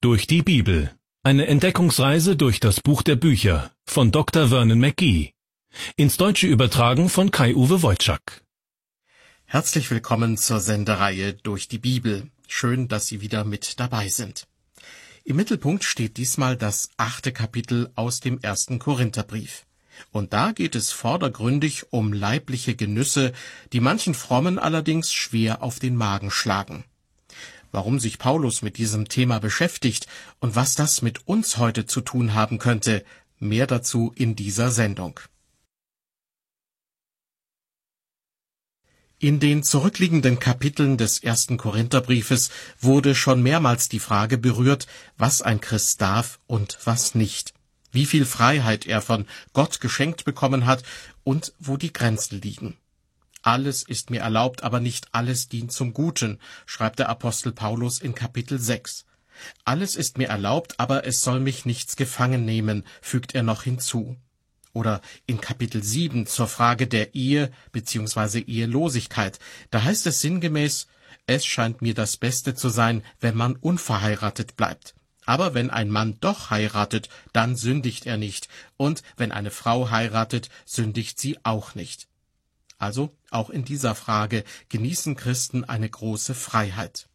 Durch die Bibel. Eine Entdeckungsreise durch das Buch der Bücher von Dr. Vernon McGee. Ins Deutsche übertragen von Kai-Uwe Wojczak. Herzlich willkommen zur Sendereihe Durch die Bibel. Schön, dass Sie wieder mit dabei sind. Im Mittelpunkt steht diesmal das 8. Kapitel aus dem 1. Korintherbrief. Und da geht es vordergründig um leibliche Genüsse, die manchen Frommen allerdings schwer auf den Magen schlagen. Warum sich Paulus mit diesem Thema beschäftigt und was das mit uns heute zu tun haben könnte, mehr dazu in dieser Sendung. In den zurückliegenden Kapiteln des 1. Korintherbriefes wurde schon mehrmals die Frage berührt, was ein Christ darf und was nicht, wie viel Freiheit er von Gott geschenkt bekommen hat und wo die Grenzen liegen. Alles ist mir erlaubt, aber nicht alles dient zum Guten, schreibt der Apostel Paulus in Kapitel 6. Alles ist mir erlaubt, aber es soll mich nichts gefangen nehmen, fügt er noch hinzu. Oder in Kapitel 7 zur Frage der Ehe bzw. Ehelosigkeit. Da heißt es sinngemäß, es scheint mir das Beste zu sein, wenn man unverheiratet bleibt. Aber wenn ein Mann doch heiratet, dann sündigt er nicht. Und wenn eine Frau heiratet, sündigt sie auch nicht. Also, auch in dieser Frage genießen Christen eine große Freiheit.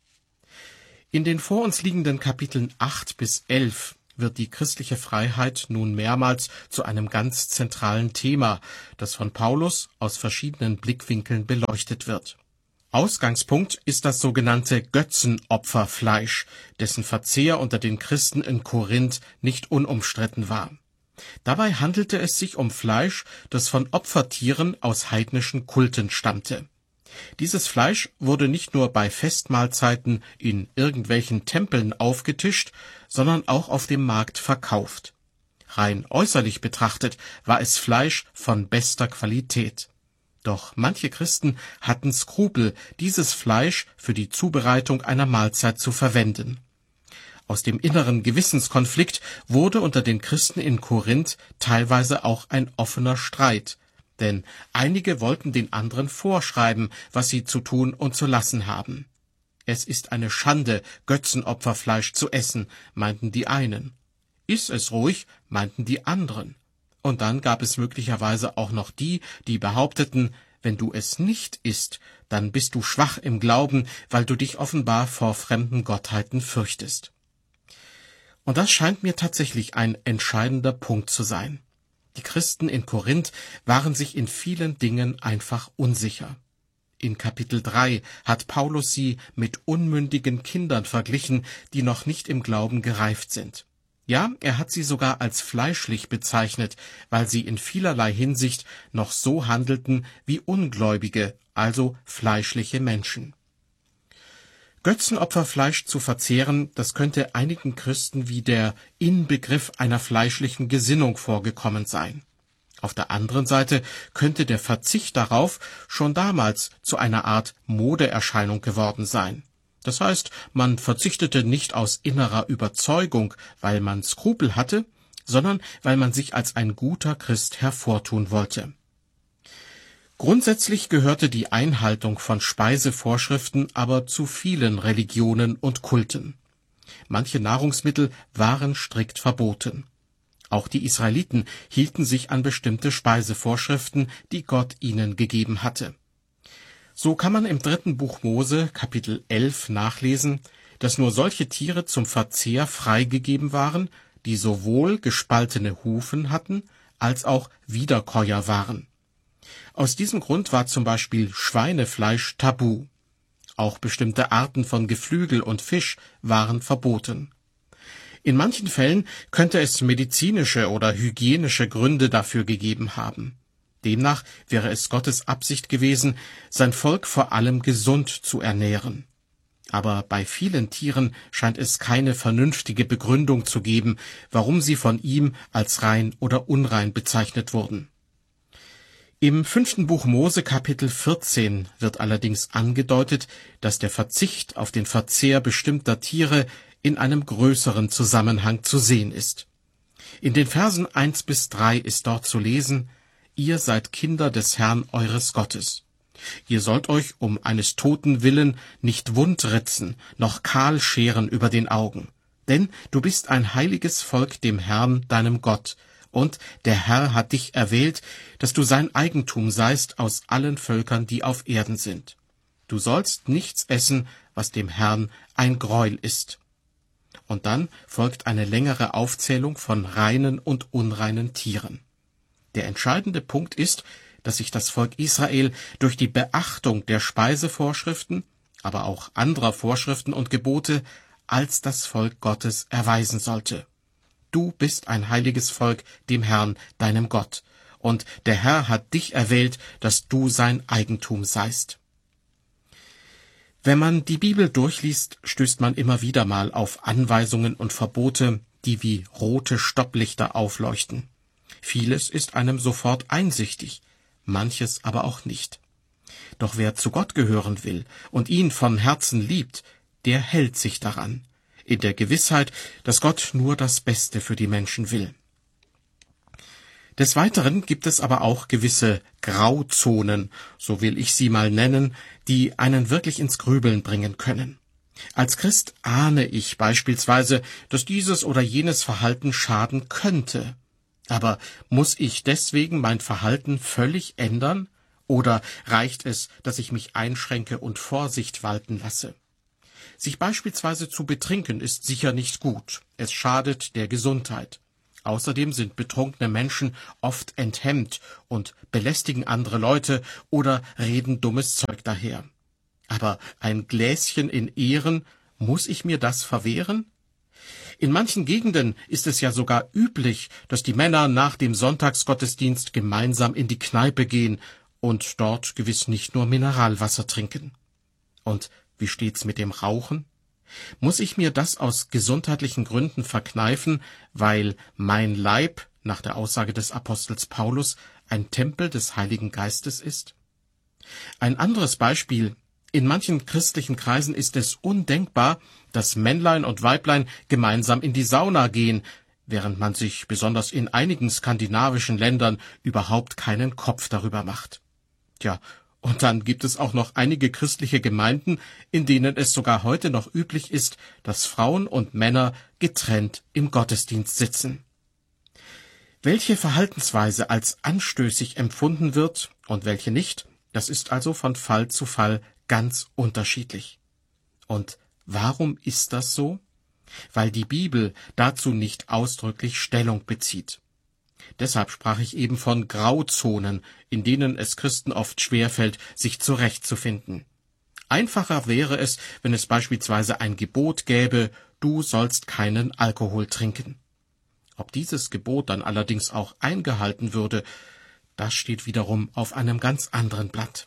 In den vor uns liegenden Kapiteln 8 bis 11 wird die christliche Freiheit nun mehrmals zu einem ganz zentralen Thema, das von Paulus aus verschiedenen Blickwinkeln beleuchtet wird. Ausgangspunkt ist das sogenannte Götzenopferfleisch, dessen Verzehr unter den Christen in Korinth nicht unumstritten war. Dabei handelte es sich um Fleisch, das von Opfertieren aus heidnischen Kulten stammte. Dieses Fleisch wurde nicht nur bei Festmahlzeiten in irgendwelchen Tempeln aufgetischt, sondern auch auf dem Markt verkauft. Rein äußerlich betrachtet war es Fleisch von bester Qualität. Doch manche Christen hatten Skrupel, dieses Fleisch für die Zubereitung einer Mahlzeit zu verwenden. Aus dem inneren Gewissenskonflikt wurde unter den Christen in Korinth teilweise auch ein offener Streit, denn einige wollten den anderen vorschreiben, was sie zu tun und zu lassen haben. Es ist eine Schande, Götzenopferfleisch zu essen, meinten die einen. Iss es ruhig, meinten die anderen. Und dann gab es möglicherweise auch noch die, die behaupteten, wenn du es nicht isst, dann bist du schwach im Glauben, weil du dich offenbar vor fremden Gottheiten fürchtest. Und das scheint mir tatsächlich ein entscheidender Punkt zu sein. Die Christen in Korinth waren sich in vielen Dingen einfach unsicher. In Kapitel 3 hat Paulus sie mit unmündigen Kindern verglichen, die noch nicht im Glauben gereift sind. Ja, er hat sie sogar als fleischlich bezeichnet, weil sie in vielerlei Hinsicht noch so handelten wie Ungläubige, also fleischliche Menschen. Götzenopferfleisch zu verzehren, das könnte einigen Christen wie der Inbegriff einer fleischlichen Gesinnung vorgekommen sein. Auf der anderen Seite könnte der Verzicht darauf schon damals zu einer Art Modeerscheinung geworden sein. Das heißt, man verzichtete nicht aus innerer Überzeugung, weil man Skrupel hatte, sondern weil man sich als ein guter Christ hervortun wollte. Grundsätzlich gehörte die Einhaltung von Speisevorschriften aber zu vielen Religionen und Kulten. Manche Nahrungsmittel waren strikt verboten. Auch die Israeliten hielten sich an bestimmte Speisevorschriften, die Gott ihnen gegeben hatte. So kann man im 3. Buch Mose, Kapitel 11, nachlesen, dass nur solche Tiere zum Verzehr freigegeben waren, die sowohl gespaltene Hufen hatten, als auch Wiederkäuer waren. Aus diesem Grund war zum Beispiel Schweinefleisch tabu. Auch bestimmte Arten von Geflügel und Fisch waren verboten. In manchen Fällen könnte es medizinische oder hygienische Gründe dafür gegeben haben. Demnach wäre es Gottes Absicht gewesen, sein Volk vor allem gesund zu ernähren. Aber bei vielen Tieren scheint es keine vernünftige Begründung zu geben, warum sie von ihm als rein oder unrein bezeichnet wurden. Im 5. Buch Mose, Kapitel 14, wird allerdings angedeutet, dass der Verzicht auf den Verzehr bestimmter Tiere in einem größeren Zusammenhang zu sehen ist. In den Versen 1 bis 3 ist dort zu lesen: Ihr seid Kinder des Herrn eures Gottes. Ihr sollt euch um eines Toten willen nicht wundritzen, noch kahl scheren über den Augen. Denn du bist ein heiliges Volk dem Herrn, deinem Gott, und der Herr hat dich erwählt, dass du sein Eigentum seist aus allen Völkern, die auf Erden sind. Du sollst nichts essen, was dem Herrn ein Greuel ist. Und dann folgt eine längere Aufzählung von reinen und unreinen Tieren. Der entscheidende Punkt ist, dass sich das Volk Israel durch die Beachtung der Speisevorschriften, aber auch anderer Vorschriften und Gebote als das Volk Gottes erweisen sollte. Du bist ein heiliges Volk dem Herrn, deinem Gott, und der Herr hat dich erwählt, dass du sein Eigentum seist. Wenn man die Bibel durchliest, stößt man immer wieder mal auf Anweisungen und Verbote, die wie rote Stopplichter aufleuchten. Vieles ist einem sofort einsichtig, manches aber auch nicht. Doch wer zu Gott gehören will und ihn von Herzen liebt, der hält sich daran, in der Gewissheit, dass Gott nur das Beste für die Menschen will. Des Weiteren gibt es aber auch gewisse Grauzonen, so will ich sie mal nennen, die einen wirklich ins Grübeln bringen können. Als Christ ahne ich beispielsweise, dass dieses oder jenes Verhalten schaden könnte. Aber muss ich deswegen mein Verhalten völlig ändern? Oder reicht es, dass ich mich einschränke und Vorsicht walten lasse? Sich beispielsweise zu betrinken ist sicher nicht gut. Es schadet der Gesundheit. Außerdem sind betrunkene Menschen oft enthemmt und belästigen andere Leute oder reden dummes Zeug daher. Aber ein Gläschen in Ehren, muss ich mir das verwehren? In manchen Gegenden ist es ja sogar üblich, dass die Männer nach dem Sonntagsgottesdienst gemeinsam in die Kneipe gehen und dort gewiss nicht nur Mineralwasser trinken. Und wie steht's mit dem Rauchen? Muss ich mir das aus gesundheitlichen Gründen verkneifen, weil mein Leib, nach der Aussage des Apostels Paulus, ein Tempel des Heiligen Geistes ist? Ein anderes Beispiel: In manchen christlichen Kreisen ist es undenkbar, dass Männlein und Weiblein gemeinsam in die Sauna gehen, während man sich besonders in einigen skandinavischen Ländern überhaupt keinen Kopf darüber macht. Tja, und dann gibt es auch noch einige christliche Gemeinden, in denen es sogar heute noch üblich ist, dass Frauen und Männer getrennt im Gottesdienst sitzen. Welche Verhaltensweise als anstößig empfunden wird und welche nicht, das ist also von Fall zu Fall ganz unterschiedlich. Und warum ist das so? Weil die Bibel dazu nicht ausdrücklich Stellung bezieht. Deshalb sprach ich eben von Grauzonen, in denen es Christen oft schwerfällt, sich zurechtzufinden. Einfacher wäre es, wenn es beispielsweise ein Gebot gäbe, du sollst keinen Alkohol trinken. Ob dieses Gebot dann allerdings auch eingehalten würde, das steht wiederum auf einem ganz anderen Blatt.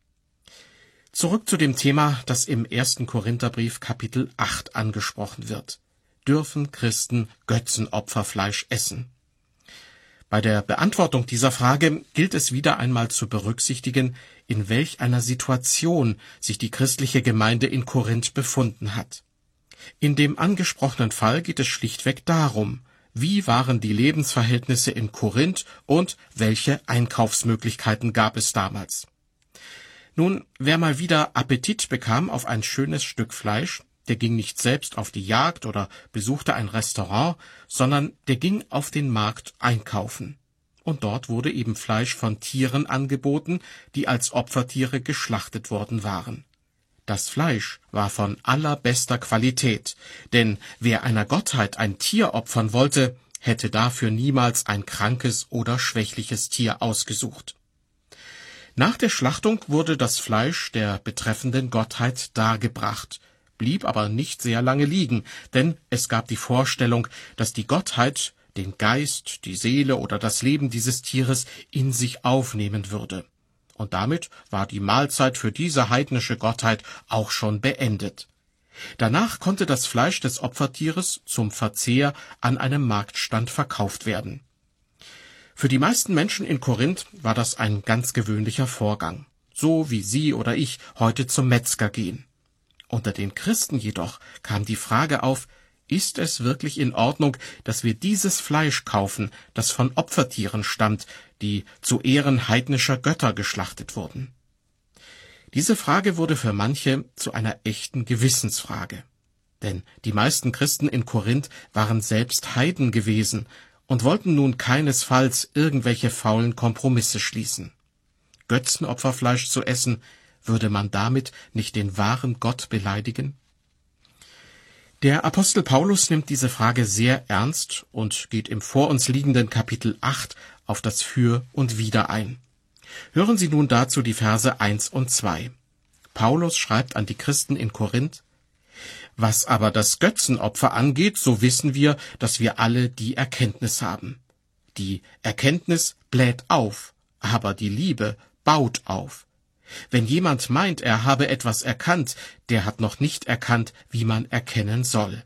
Zurück zu dem Thema, das im 1. Korintherbrief Kapitel 8 angesprochen wird. Dürfen Christen Götzenopferfleisch essen? Bei der Beantwortung dieser Frage gilt es wieder einmal zu berücksichtigen, in welch einer Situation sich die christliche Gemeinde in Korinth befunden hat. In dem angesprochenen Fall geht es schlichtweg darum, wie waren die Lebensverhältnisse in Korinth und welche Einkaufsmöglichkeiten gab es damals. Nun, wer mal wieder Appetit bekam auf ein schönes Stück Fleisch, der ging nicht selbst auf die Jagd oder besuchte ein Restaurant, sondern der ging auf den Markt einkaufen. Und dort wurde eben Fleisch von Tieren angeboten, die als Opfertiere geschlachtet worden waren. Das Fleisch war von allerbester Qualität, denn wer einer Gottheit ein Tier opfern wollte, hätte dafür niemals ein krankes oder schwächliches Tier ausgesucht. Nach der Schlachtung wurde das Fleisch der betreffenden Gottheit dargebracht, blieb aber nicht sehr lange liegen, denn es gab die Vorstellung, dass die Gottheit den Geist, die Seele oder das Leben dieses Tieres in sich aufnehmen würde. Und damit war die Mahlzeit für diese heidnische Gottheit auch schon beendet. Danach konnte das Fleisch des Opfertieres zum Verzehr an einem Marktstand verkauft werden. Für die meisten Menschen in Korinth war das ein ganz gewöhnlicher Vorgang, so wie Sie oder ich heute zum Metzger gehen. Unter den Christen jedoch kam die Frage auf, ist es wirklich in Ordnung, dass wir dieses Fleisch kaufen, das von Opfertieren stammt, die zu Ehren heidnischer Götter geschlachtet wurden? Diese Frage wurde für manche zu einer echten Gewissensfrage. Denn die meisten Christen in Korinth waren selbst Heiden gewesen und wollten nun keinesfalls irgendwelche faulen Kompromisse schließen. Götzenopferfleisch zu essen, würde man damit nicht den wahren Gott beleidigen? Der Apostel Paulus nimmt diese Frage sehr ernst und geht im vor uns liegenden Kapitel 8 auf das Für und Wider ein. Hören Sie nun dazu die Verse 1 und 2. Paulus schreibt an die Christen in Korinth: Was aber das Götzenopfer angeht, so wissen wir, dass wir alle die Erkenntnis haben. Die Erkenntnis bläht auf, aber die Liebe baut auf. Wenn jemand meint, er habe etwas erkannt, der hat noch nicht erkannt, wie man erkennen soll.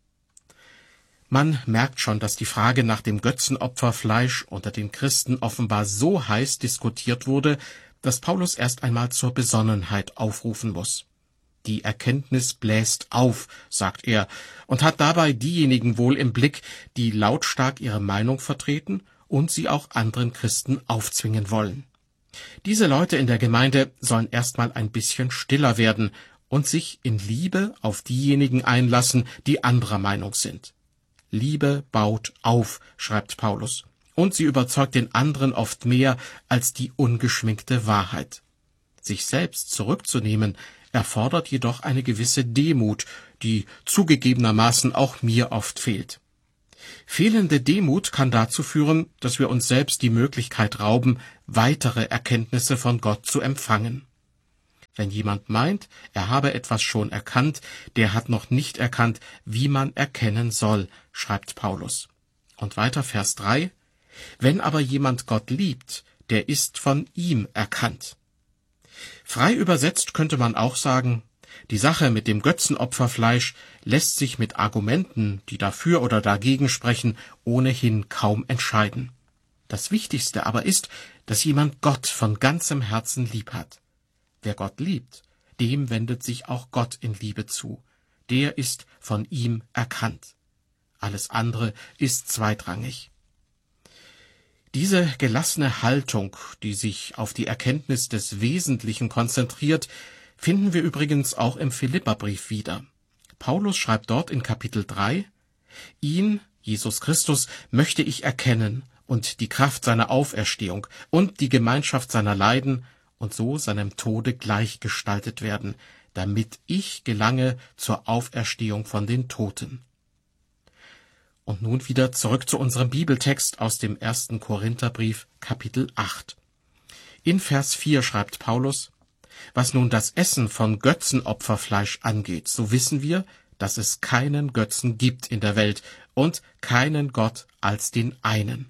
Man merkt schon, dass die Frage nach dem Götzenopferfleisch unter den Christen offenbar so heiß diskutiert wurde, dass Paulus erst einmal zur Besonnenheit aufrufen muss. Die Erkenntnis bläst auf, sagt er, und hat dabei diejenigen wohl im Blick, die lautstark ihre Meinung vertreten und sie auch anderen Christen aufzwingen wollen. Diese Leute in der Gemeinde sollen erstmal ein bisschen stiller werden und sich in Liebe auf diejenigen einlassen, die anderer Meinung sind. Liebe baut auf, schreibt Paulus, und sie überzeugt den anderen oft mehr als die ungeschminkte Wahrheit. Sich selbst zurückzunehmen, erfordert jedoch eine gewisse Demut, die zugegebenermaßen auch mir oft fehlt. Fehlende Demut kann dazu führen, dass wir uns selbst die Möglichkeit rauben, weitere Erkenntnisse von Gott zu empfangen. Wenn jemand meint, er habe etwas schon erkannt, der hat noch nicht erkannt, wie man erkennen soll, schreibt Paulus. Und weiter Vers 3: Wenn aber jemand Gott liebt, der ist von ihm erkannt. Frei übersetzt könnte man auch sagen, die Sache mit dem Götzenopferfleisch lässt sich mit Argumenten, die dafür oder dagegen sprechen, ohnehin kaum entscheiden. Das Wichtigste aber ist, dass jemand Gott von ganzem Herzen lieb hat. Wer Gott liebt, dem wendet sich auch Gott in Liebe zu. Der ist von ihm erkannt. Alles andere ist zweitrangig. Diese gelassene Haltung, die sich auf die Erkenntnis des Wesentlichen konzentriert, finden wir übrigens auch im Philipperbrief wieder. Paulus schreibt dort in Kapitel 3: Ihn, Jesus Christus, möchte ich erkennen und die Kraft seiner Auferstehung und die Gemeinschaft seiner Leiden und so seinem Tode gleichgestaltet werden, damit ich gelange zur Auferstehung von den Toten. Und nun wieder zurück zu unserem Bibeltext aus dem 1. Korintherbrief, Kapitel 8. In Vers 4 schreibt Paulus: Was nun das Essen von Götzenopferfleisch angeht, so wissen wir, dass es keinen Götzen gibt in der Welt und keinen Gott als den einen.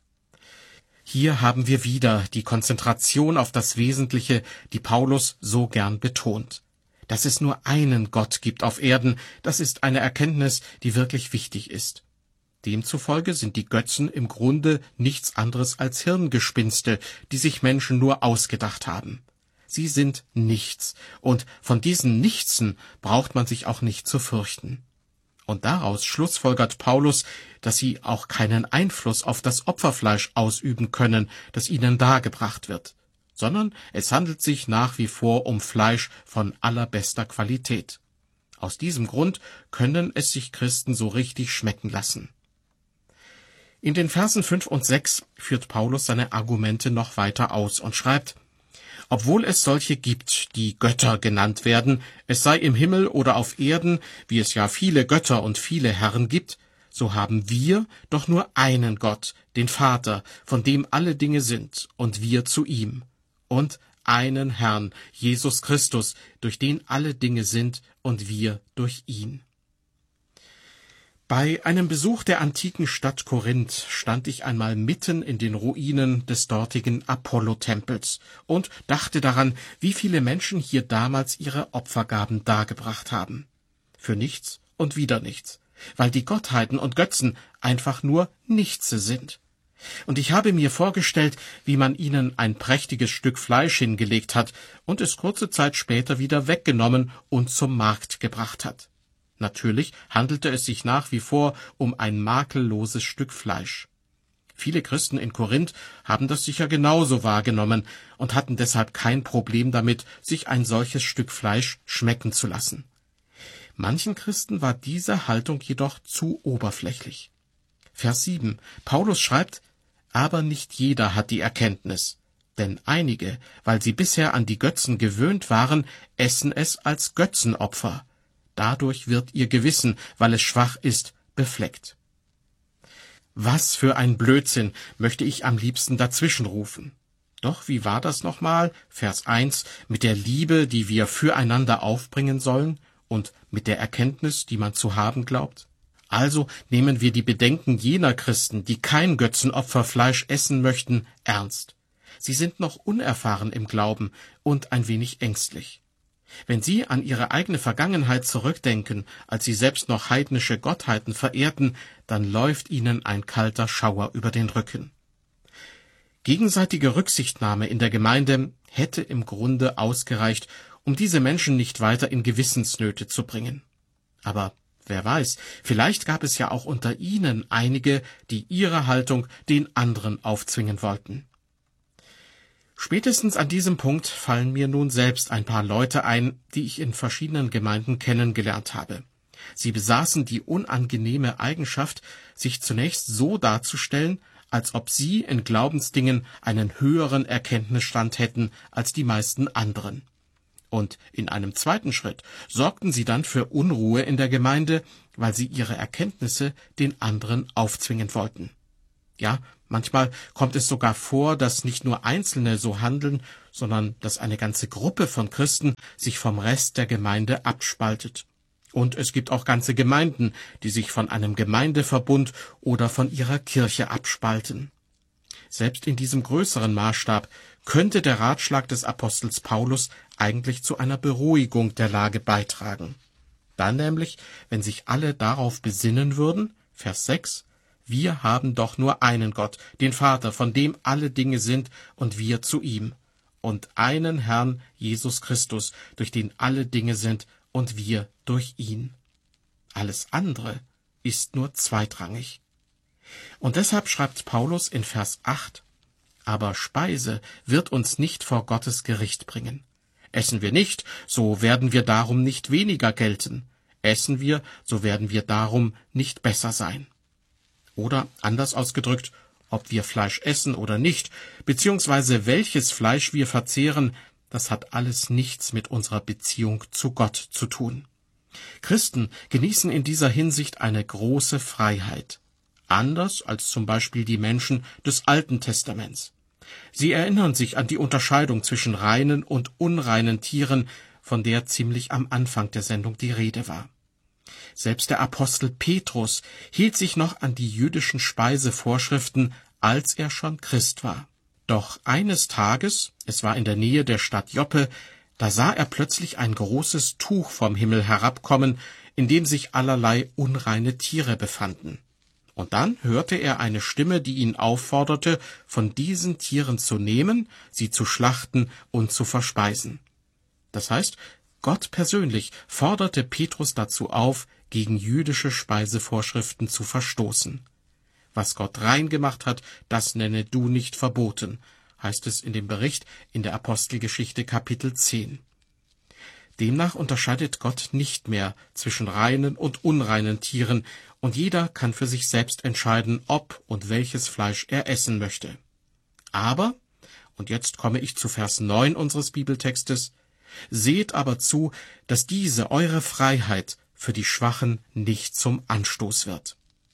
Hier haben wir wieder die Konzentration auf das Wesentliche, die Paulus so gern betont. Dass es nur einen Gott gibt auf Erden, das ist eine Erkenntnis, die wirklich wichtig ist. Demzufolge sind die Götzen im Grunde nichts anderes als Hirngespinste, die sich Menschen nur ausgedacht haben. Sie sind nichts, und von diesen Nichtsen braucht man sich auch nicht zu fürchten. Und daraus schlussfolgert Paulus, dass sie auch keinen Einfluss auf das Opferfleisch ausüben können, das ihnen dargebracht wird, sondern es handelt sich nach wie vor um Fleisch von allerbester Qualität. Aus diesem Grund können es sich Christen so richtig schmecken lassen. In den Versen 5 und 6 führt Paulus seine Argumente noch weiter aus und schreibt: Obwohl es solche gibt, die Götter genannt werden, es sei im Himmel oder auf Erden, wie es ja viele Götter und viele Herren gibt, so haben wir doch nur einen Gott, den Vater, von dem alle Dinge sind, und wir zu ihm, und einen Herrn, Jesus Christus, durch den alle Dinge sind, und wir durch ihn. Bei einem Besuch der antiken Stadt Korinth stand ich einmal mitten in den Ruinen des dortigen Apollo-Tempels und dachte daran, wie viele Menschen hier damals ihre Opfergaben dargebracht haben. Für nichts und wieder nichts, weil die Gottheiten und Götzen einfach nur Nichtse sind. Und ich habe mir vorgestellt, wie man ihnen ein prächtiges Stück Fleisch hingelegt hat und es kurze Zeit später wieder weggenommen und zum Markt gebracht hat. Natürlich handelte es sich nach wie vor um ein makelloses Stück Fleisch. Viele Christen in Korinth haben das sicher genauso wahrgenommen und hatten deshalb kein Problem damit, sich ein solches Stück Fleisch schmecken zu lassen. Manchen Christen war diese Haltung jedoch zu oberflächlich. Vers 7. Paulus schreibt, aber nicht jeder hat die Erkenntnis, denn einige, weil sie bisher an die Götzen gewöhnt waren, essen es als Götzenopfer. Dadurch wird ihr Gewissen, weil es schwach ist, befleckt. Was für ein Blödsinn, möchte ich am liebsten dazwischenrufen. Doch wie war das nochmal, Vers 1, mit der Liebe, die wir füreinander aufbringen sollen und mit der Erkenntnis, die man zu haben glaubt? Also nehmen wir die Bedenken jener Christen, die kein Götzenopferfleisch essen möchten, ernst. Sie sind noch unerfahren im Glauben und ein wenig ängstlich. Wenn Sie an Ihre eigene Vergangenheit zurückdenken, als Sie selbst noch heidnische Gottheiten verehrten, dann läuft Ihnen ein kalter Schauer über den Rücken. Gegenseitige Rücksichtnahme in der Gemeinde hätte im Grunde ausgereicht, um diese Menschen nicht weiter in Gewissensnöte zu bringen. Aber wer weiß, vielleicht gab es ja auch unter ihnen einige, die ihre Haltung den anderen aufzwingen wollten. Spätestens an diesem Punkt fallen mir nun selbst ein paar Leute ein, die ich in verschiedenen Gemeinden kennengelernt habe. Sie besaßen die unangenehme Eigenschaft, sich zunächst so darzustellen, als ob sie in Glaubensdingen einen höheren Erkenntnisstand hätten als die meisten anderen. Und in einem zweiten Schritt sorgten sie dann für Unruhe in der Gemeinde, weil sie ihre Erkenntnisse den anderen aufzwingen wollten. Ja, manchmal kommt es sogar vor, dass nicht nur Einzelne so handeln, sondern dass eine ganze Gruppe von Christen sich vom Rest der Gemeinde abspaltet. Und es gibt auch ganze Gemeinden, die sich von einem Gemeindeverbund oder von ihrer Kirche abspalten. Selbst in diesem größeren Maßstab könnte der Ratschlag des Apostels Paulus eigentlich zu einer Beruhigung der Lage beitragen. Dann nämlich, wenn sich alle darauf besinnen würden, Vers 6, wir haben doch nur einen Gott, den Vater, von dem alle Dinge sind und wir zu ihm, und einen Herrn, Jesus Christus, durch den alle Dinge sind und wir durch ihn. Alles andere ist nur zweitrangig. Und deshalb schreibt Paulus in Vers 8, aber Speise wird uns nicht vor Gottes Gericht bringen. Essen wir nicht, so werden wir darum nicht weniger gelten. Essen wir, so werden wir darum nicht besser sein. Oder anders ausgedrückt, ob wir Fleisch essen oder nicht, beziehungsweise welches Fleisch wir verzehren, das hat alles nichts mit unserer Beziehung zu Gott zu tun. Christen genießen in dieser Hinsicht eine große Freiheit. Anders als zum Beispiel die Menschen des Alten Testaments. Sie erinnern sich an die Unterscheidung zwischen reinen und unreinen Tieren, von der ziemlich am Anfang der Sendung die Rede war. Selbst der Apostel Petrus hielt sich noch an die jüdischen Speisevorschriften, als er schon Christ war. Doch eines Tages, es war in der Nähe der Stadt Joppe, da sah er plötzlich ein großes Tuch vom Himmel herabkommen, in dem sich allerlei unreine Tiere befanden. Und dann hörte er eine Stimme, die ihn aufforderte, von diesen Tieren zu nehmen, sie zu schlachten und zu verspeisen. Das heißt, Gott persönlich forderte Petrus dazu auf, gegen jüdische Speisevorschriften zu verstoßen. Was Gott rein gemacht hat, das nenne du nicht verboten, heißt es in dem Bericht in der Apostelgeschichte Kapitel 10. Demnach unterscheidet Gott nicht mehr zwischen reinen und unreinen Tieren, und jeder kann für sich selbst entscheiden, ob und welches Fleisch er essen möchte. Aber, und jetzt komme ich zu Vers 9 unseres Bibeltextes, seht aber zu, dass diese eure Freiheit für die Schwachen nicht zum Anstoß wird.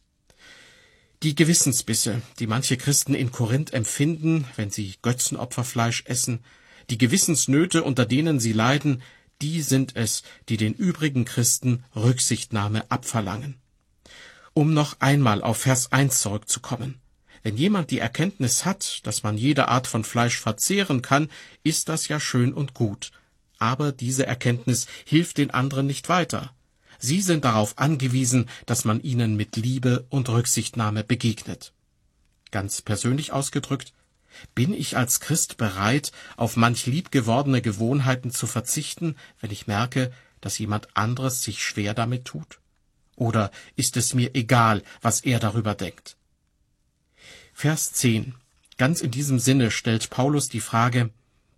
Die Gewissensbisse, die manche Christen in Korinth empfinden, wenn sie Götzenopferfleisch essen, die Gewissensnöte, unter denen sie leiden, die sind es, die den übrigen Christen Rücksichtnahme abverlangen. Um noch einmal auf Vers 1 zurückzukommen. Wenn jemand die Erkenntnis hat, dass man jede Art von Fleisch verzehren kann, ist das ja schön und gut. Aber diese Erkenntnis hilft den anderen nicht weiter. Sie sind darauf angewiesen, dass man ihnen mit Liebe und Rücksichtnahme begegnet. Ganz persönlich ausgedrückt, bin ich als Christ bereit, auf manch liebgewordene Gewohnheiten zu verzichten, wenn ich merke, dass jemand anderes sich schwer damit tut? Oder ist es mir egal, was er darüber denkt? Vers 10. Ganz in diesem Sinne stellt Paulus die Frage,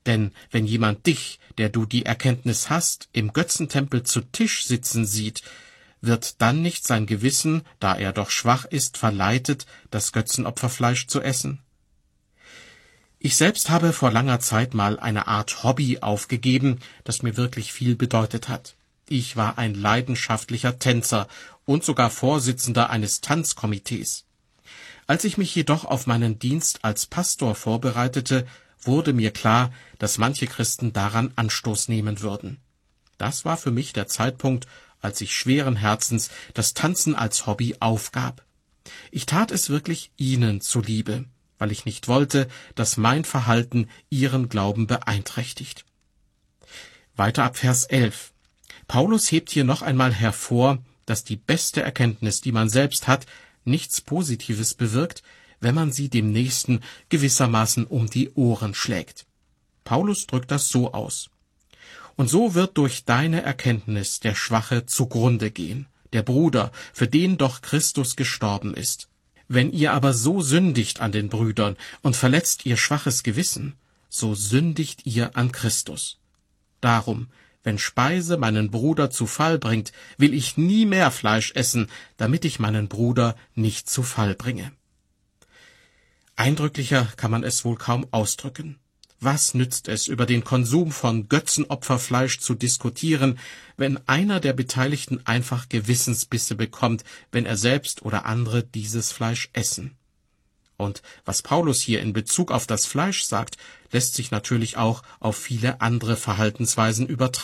Denn wenn jemand dich, der du die Erkenntnis hast, im Götzentempel zu Tisch sitzen sieht, wird dann nicht sein Gewissen, da er doch schwach ist, verleitet, das Götzenopferfleisch zu essen? Ich selbst habe vor langer Zeit mal eine Art Hobby aufgegeben, das mir wirklich viel bedeutet hat. Ich war ein leidenschaftlicher Tänzer und sogar Vorsitzender eines Tanzkomitees. Als ich mich jedoch auf meinen Dienst als Pastor vorbereitete, wurde mir klar, dass manche Christen daran Anstoß nehmen würden. Das war für mich der Zeitpunkt, als ich schweren Herzens das Tanzen als Hobby aufgab. Ich tat es wirklich ihnen zuliebe, weil ich nicht wollte, dass mein Verhalten ihren Glauben beeinträchtigt. Weiter ab Vers 11. Paulus hebt hier noch einmal hervor, dass die beste Erkenntnis, die man selbst hat, nichts Positives bewirkt, wenn man sie dem Nächsten gewissermaßen um die Ohren schlägt. Paulus drückt das so aus: Und so wird durch deine Erkenntnis der Schwache zugrunde gehen, der Bruder, für den doch Christus gestorben ist. Wenn ihr aber so sündigt an den Brüdern und verletzt ihr schwaches Gewissen, so sündigt ihr an Christus. Darum, wenn Speise meinen Bruder zu Fall bringt, will ich nie mehr Fleisch essen, damit ich meinen Bruder nicht zu Fall bringe. Eindrücklicher kann man es wohl kaum ausdrücken. Was nützt es, über den Konsum von Götzenopferfleisch zu diskutieren, wenn einer der Beteiligten einfach Gewissensbisse bekommt, wenn er selbst oder andere dieses Fleisch essen? Und was Paulus hier in Bezug auf das Fleisch sagt, lässt sich natürlich auch auf viele andere Verhaltensweisen übertragen.